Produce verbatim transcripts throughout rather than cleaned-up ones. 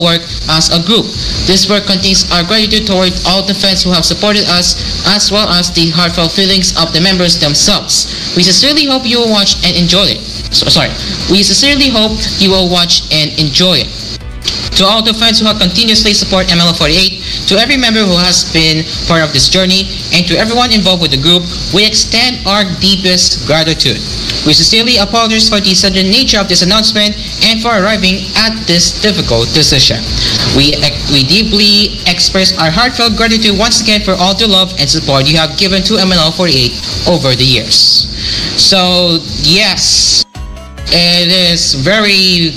work as a group. This work contains our gratitude toward all the fans who have supported us, as well as the heartfelt feelings of the members themselves. We sincerely hope you will watch and enjoy it. So, sorry. We sincerely hope you will watch and enjoy it. To all the fans who have continuously support M L L forty-eight, to every member who has been part of this journey, and to everyone involved with the group, we extend our deepest gratitude. We sincerely apologize for the sudden nature of this announcement and for arriving at this difficult decision. We, we deeply express our heartfelt gratitude once again for all the love and support you have given to M L L forty-eight over the years. So, yes, it is very,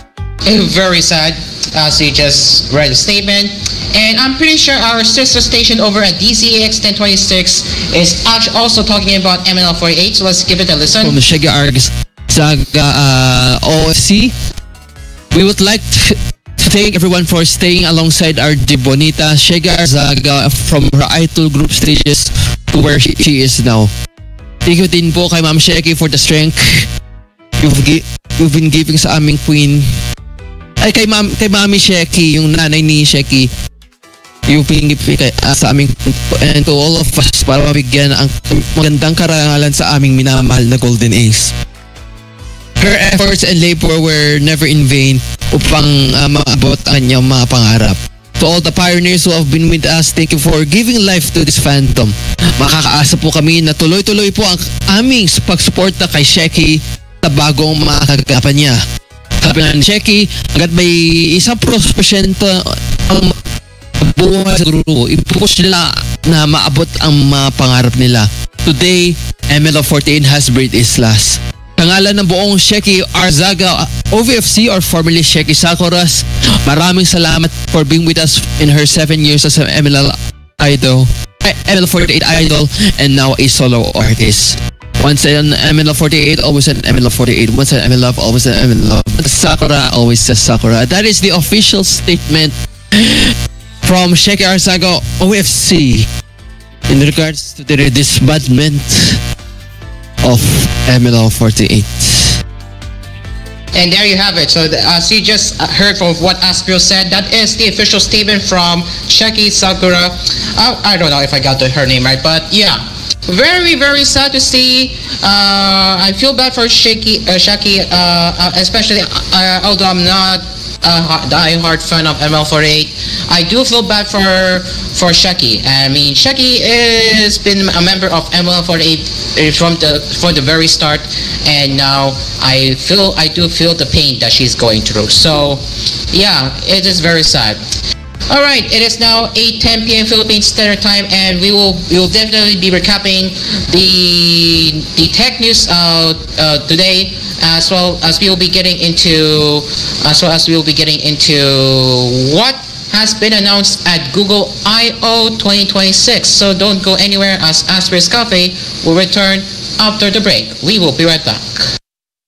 very sad as you just read the statement. And I'm pretty sure our sister station over at D C A X ten twenty-six is actually also talking about M L L forty-eight, so let's give it a listen. From the Shega Args Saga uh, O F C, we would like to thank everyone for staying alongside our Bonita Shega Arzaga from her idol group stages to where she, she is now. Thank you din po kay Ma'am Sheki for the strength you've, gi- you've been giving sa aming queen. Ay, kay, Ma'am, kay Mami Sheki, yung nanay ni Sheki, yung pinipin kay, uh, sa aming, and to all of us para mabigyan ang magandang karangalan sa aming minamahal na Golden Ace. Her efforts and labor were never in vain upang uh, maabot ang kanyang mga pangarap. To all the pioneers who have been with us, thank you for giving life to this phantom. Makakaasa po kami na tuloy-tuloy po ang aming pagsuporta kay Sheki sa bagong mga kagagapan niya. Sabi nga ni Sheki, agad may isang prospecento ang buhay sa grupo, ipupush nila na maabot ang mga pangarap nila. Today, M L L forty-eight has breathed its last. Pangalan ng buong Sheki Arzaga O V F C or formerly Sheki Sakuras, maraming salamat for being with us in her seven years as an M L L idol, M L L forty-eight idol, and now a solo artist. Once an M L L forty-eight, always an M L L forty-eight. Once an M L L, always an M L L. Sakura, always a Sakura. That is the official statement from Sheki Arzaga O V F C in regards to the disbandment of M L L forty-eight. And there you have it. So the, as you just heard from what Aspio said, that is the official statement from Sheki Sakura. Uh, I don't know if I got the, her name right, but yeah. Very, very sad to see. Uh, I feel bad for Sheki, uh, Sheki, uh, especially uh, although I'm not a die-hard fan of M L L forty-eight. I do feel bad for for Sheki. I mean, Sheki has been a member of M L L forty-eight from the from the very start, and now I feel I do feel the pain that she's going through. So, yeah, it is very sad. All right, it is now eight ten p.m. Philippine Standard Time, and we will we will definitely be recapping the the tech news uh, uh, today, as well as we will be getting into as well as we will be getting into what has been announced at Google I O twenty twenty-six. So don't go anywhere, as Asper's Cafe will return after the break. We will be right back.